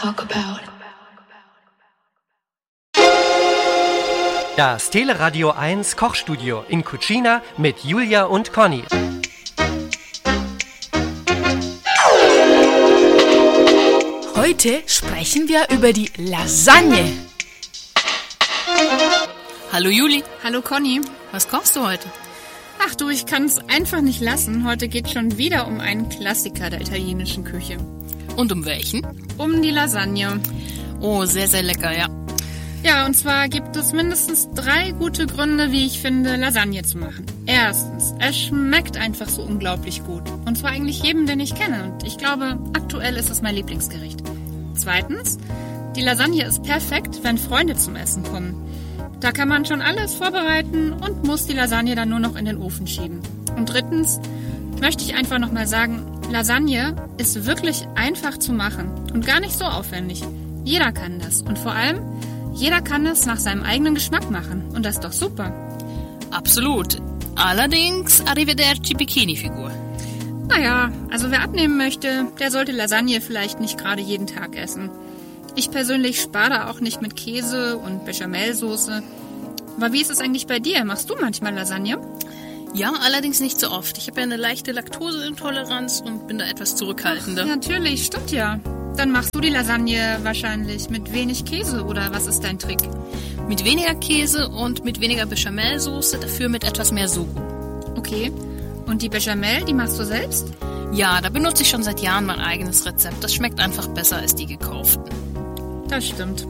talk about. Das Teleradio 1 Kochstudio in Cucina mit Julia und Conny. Heute sprechen wir über die Lasagne. Hallo Juli. Hallo Conny. Was kochst du heute? Ach du, ich kann es einfach nicht lassen. Heute geht schon wieder um einen Klassiker der italienischen Küche. Und um welchen? Um die Lasagne. Oh, sehr, sehr lecker, ja. Ja, und zwar gibt es mindestens 3 gute Gründe, wie ich finde, Lasagne zu machen. Erstens, es schmeckt einfach so unglaublich gut. Und zwar eigentlich jedem, den ich kenne. Und ich glaube, aktuell ist es mein Lieblingsgericht. Zweitens, die Lasagne ist perfekt, wenn Freunde zum Essen kommen. Da kann man schon alles vorbereiten und muss die Lasagne dann nur noch in den Ofen schieben. Und drittens möchte ich einfach nochmal sagen, Lasagne ist wirklich einfach zu machen und gar nicht so aufwendig. Jeder kann das und vor allem, jeder kann es nach seinem eigenen Geschmack machen und das ist doch super. Absolut. Allerdings, arrivederci Bikini-Figur. Naja, also wer abnehmen möchte, der sollte Lasagne vielleicht nicht gerade jeden Tag essen. Ich persönlich spare da auch nicht mit Käse und Bechamelsoße. Aber wie ist es eigentlich bei dir? Machst du manchmal Lasagne? Ja, allerdings nicht so oft. Ich habe ja eine leichte Laktoseintoleranz und bin da etwas zurückhaltender. Ach, natürlich, stimmt ja. Dann machst du die Lasagne wahrscheinlich mit wenig Käse, oder was ist dein Trick? Mit weniger Käse und mit weniger Bechamelsoße, dafür mit etwas mehr Sugo. Okay. Und die Bechamel, die machst du selbst? Ja, da benutze ich schon seit Jahren mein eigenes Rezept. Das schmeckt einfach besser als die gekauften. Das stimmt.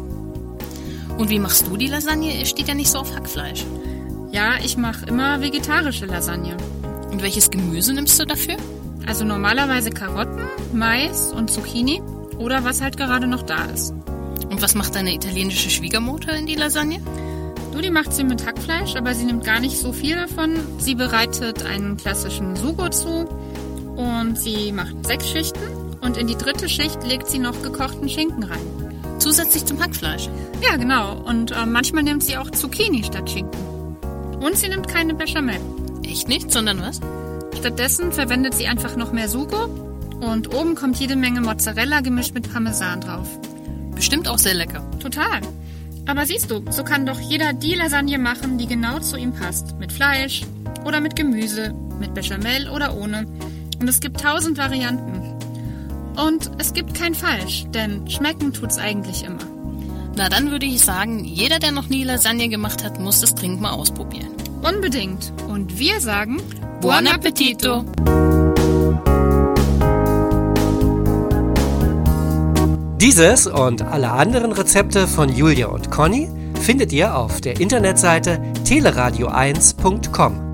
Und wie machst du die Lasagne? Steht ja nicht so auf Hackfleisch. Ja, ich mache immer vegetarische Lasagne. Und welches Gemüse nimmst du dafür? Also normalerweise Karotten, Mais und Zucchini oder was halt gerade noch da ist. Und was macht deine italienische Schwiegermutter in die Lasagne? Du, die macht sie mit Hackfleisch, aber sie nimmt gar nicht so viel davon. Sie bereitet einen klassischen Sugo zu und sie macht 6 Schichten und in die 3. Schicht legt sie noch gekochten Schinken rein. Zusätzlich zum Hackfleisch? Ja, genau. Und manchmal nimmt sie auch Zucchini statt Schinken. Und sie nimmt keine Bechamel. Echt nicht? Sondern was? Stattdessen verwendet sie einfach noch mehr Sugo und oben kommt jede Menge Mozzarella gemischt mit Parmesan drauf. Bestimmt auch sehr lecker. Total. Aber siehst du, so kann doch jeder die Lasagne machen, die genau zu ihm passt. Mit Fleisch oder mit Gemüse, mit Bechamel oder ohne. Und es gibt 1000 Varianten. Und es gibt kein Falsch, denn schmecken tut's eigentlich immer. Na, dann würde ich sagen, jeder, der noch nie Lasagne gemacht hat, muss es dringend mal ausprobieren. Unbedingt. Und wir sagen Buon appetito! Dieses und alle anderen Rezepte von Julia und Conny findet ihr auf der Internetseite teleradio1.com.